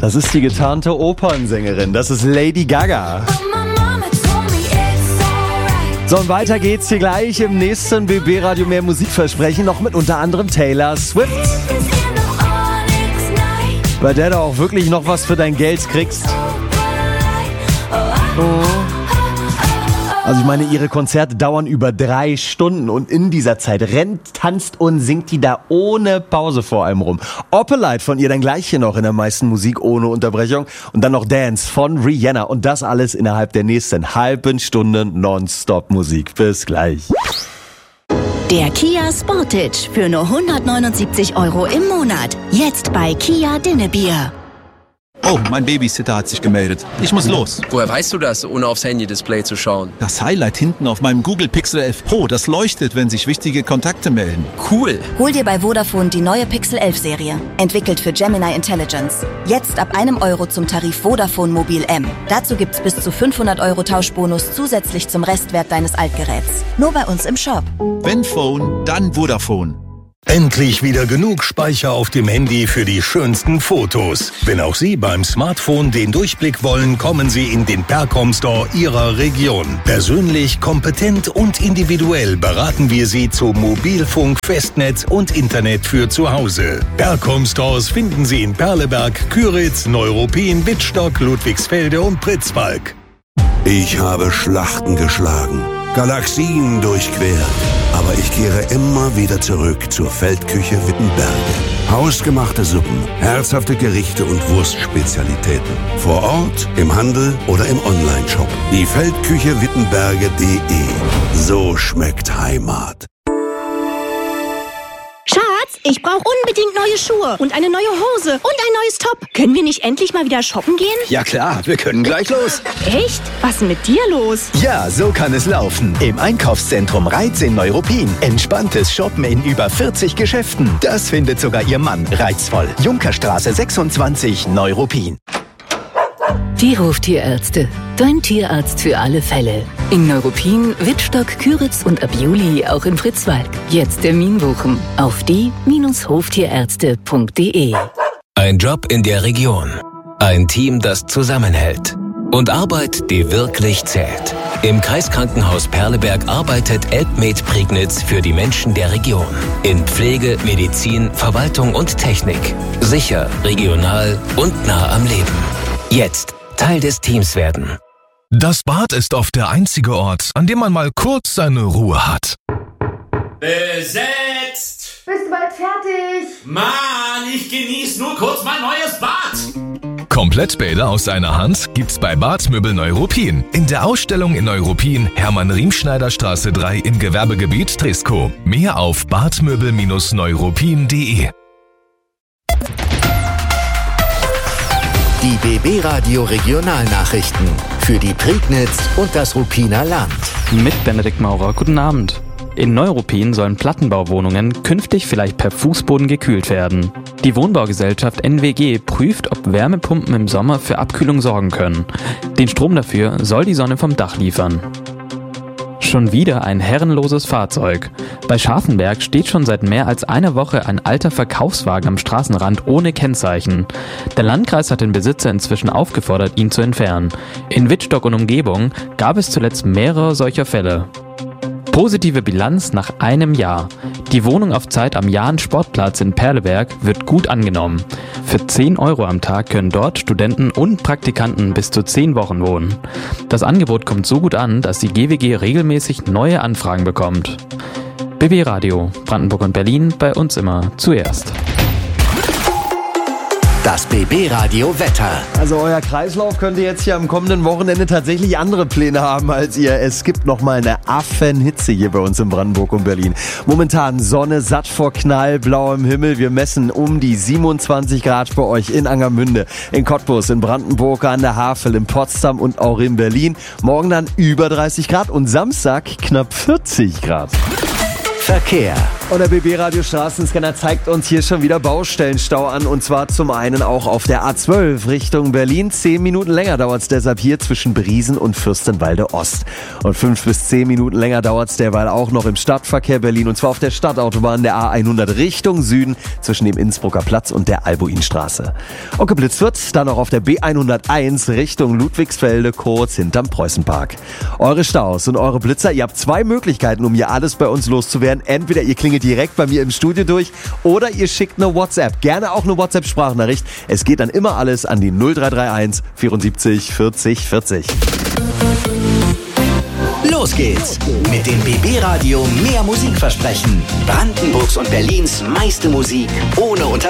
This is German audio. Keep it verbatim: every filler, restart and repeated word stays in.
Das ist die getarnte Opernsängerin. Das ist Lady Gaga. So, und weiter geht's hier gleich im nächsten B B Radio Mehr Musikversprechen. Noch mit unter anderem Taylor Swift. Bei der du auch wirklich noch was für dein Geld kriegst. Oh. Also ich meine, ihre Konzerte dauern über drei Stunden und in dieser Zeit rennt, tanzt und singt die da ohne Pause vor allem rum. Opalite von ihr dann gleich hier noch in der meisten Musik ohne Unterbrechung und dann noch Dance von Rihanna und das alles innerhalb der nächsten halben Stunde Nonstop Musik. Bis gleich. Der Kia Sportage für nur hundertneunundsiebzig Euro im Monat. Jetzt bei Kia Dinnebier. Oh, mein Babysitter hat sich gemeldet. Ich muss los. Woher weißt du das, ohne aufs Handy-Display zu schauen? Das Highlight hinten auf meinem Google Pixel elf Pro, das leuchtet, wenn sich wichtige Kontakte melden. Cool. Hol dir bei Vodafone die neue Pixel elf Serie. Entwickelt für Gemini Intelligence. Jetzt ab einem Euro zum Tarif Vodafone Mobil M. Dazu gibt's bis zu fünfhundert Euro Tauschbonus zusätzlich zum Restwert deines Altgeräts. Nur bei uns im Shop. Wenn Phone, dann Vodafone. Endlich wieder genug Speicher auf dem Handy für die schönsten Fotos. Wenn auch Sie beim Smartphone den Durchblick wollen, kommen Sie in den Percom Store Ihrer Region. Persönlich, kompetent und individuell beraten wir Sie zu Mobilfunk, Festnetz und Internet für zu Hause. Percom Stores finden Sie in Perleberg, Küritz, Neuruppin, Wittstock, Ludwigsfelde und Pritzwalk. Ich habe Schlachten geschlagen, Galaxien durchquert, aber ich kehre immer wieder zurück zur Feldküche Wittenberge. Hausgemachte Suppen, herzhafte Gerichte und Wurstspezialitäten. Vor Ort, im Handel oder im Onlineshop. Die Feldküche Wittenberge punkt de. So schmeckt Heimat. Schatz, ich brauche unbedingt neue Schuhe und eine neue Hose und ein neues Top. Können wir nicht endlich mal wieder shoppen gehen? Ja klar, wir können gleich los. Echt? Was ist denn mit dir los? Ja, so kann es laufen. Im Einkaufszentrum Reiz in Neuruppin. Entspanntes Shoppen in über vierzig Geschäften. Das findet sogar Ihr Mann reizvoll. Junkerstraße sechsundzwanzig, Neuruppin. Die Hoftierärzte. Dein Tierarzt für alle Fälle. In Neuruppin, Wittstock, Küritz und ab Juli auch in Pritzwalk. Jetzt Termin buchen auf die Bindestrich hoftierärzte punkt de. Ein Job in der Region. Ein Team, das zusammenhält. Und Arbeit, die wirklich zählt. Im Kreiskrankenhaus Perleberg arbeitet Elbmed Prignitz für die Menschen der Region. In Pflege, Medizin, Verwaltung und Technik. Sicher, regional und nah am Leben. Jetzt Teil des Teams werden. Das Bad ist oft der einzige Ort, an dem man mal kurz seine Ruhe hat. Besetzt! Bist du bald fertig? Mann, ich genieße nur kurz mein neues Bad. Komplettbäder aus einer Hand gibt's bei Badmöbel Neuruppin. In der Ausstellung in Neuruppin, Hermann-Riemschneider-Straße drei im Gewerbegebiet Treskow. Mehr auf badmöbel Neuruppin punkt de. Die B B Radio Regionalnachrichten für die Prignitz und das Ruppiner Land. Mit Benedikt Maurer, guten Abend. In Neuruppin sollen Plattenbauwohnungen künftig vielleicht per Fußboden gekühlt werden. Die Wohnbaugesellschaft N W G prüft, ob Wärmepumpen im Sommer für Abkühlung sorgen können. Den Strom dafür soll die Sonne vom Dach liefern. Schon wieder ein herrenloses Fahrzeug. Bei Scharfenberg steht schon seit mehr als einer Woche ein alter Verkaufswagen am Straßenrand ohne Kennzeichen. Der Landkreis hat den Besitzer inzwischen aufgefordert, ihn zu entfernen. In Wittstock und Umgebung gab es zuletzt mehrere solcher Fälle. Positive Bilanz nach einem Jahr. Die Wohnung auf Zeit am Jahn-Sportplatz in Perleberg wird gut angenommen. Für zehn Euro am Tag können dort Studenten und Praktikanten bis zu zehn Wochen wohnen. Das Angebot kommt so gut an, dass die G W G regelmäßig neue Anfragen bekommt. B B Radio, Brandenburg und Berlin, bei uns immer zuerst. Das B B Radio Wetter. Also euer Kreislauf könnte jetzt hier am kommenden Wochenende tatsächlich andere Pläne haben als ihr. Es gibt nochmal eine Affenhitze hier bei uns in Brandenburg und Berlin. Momentan Sonne, satt vor knallblauem Himmel. Wir messen um die siebenundzwanzig Grad bei euch in Angermünde, in Cottbus, in Brandenburg, an der Havel, in Potsdam und auch in Berlin. Morgen dann über dreißig Grad und Samstag knapp vierzig Grad. Verkehr. Und der B B-Radio Straßenscanner zeigt uns hier schon wieder Baustellenstau an. Und zwar zum einen auch auf der A zwölf Richtung Berlin. Zehn Minuten länger dauert es deshalb hier zwischen Briesen und Fürstenwalde Ost. Und fünf bis zehn Minuten länger dauert es derweil auch noch im Stadtverkehr Berlin. Und zwar auf der Stadtautobahn der A hundert Richtung Süden zwischen dem Innsbrucker Platz und der Albuinstraße. Und geblitzt wird dann auch auf der B hunderteins Richtung Ludwigsfelde, kurz hinterm Preußenpark. Eure Staus und eure Blitzer, ihr habt zwei Möglichkeiten, um hier alles bei uns loszuwerden. Entweder ihr klingelt direkt bei mir im Studio durch oder ihr schickt eine WhatsApp. Gerne auch eine WhatsApp-Sprachnachricht. Es geht dann immer alles an die null drei drei eins vierundsiebzig vierzig vierzig. Los geht's mit dem B B-Radio mehr Musik versprechen. Brandenburgs und Berlins meiste Musik ohne Unterbrechung.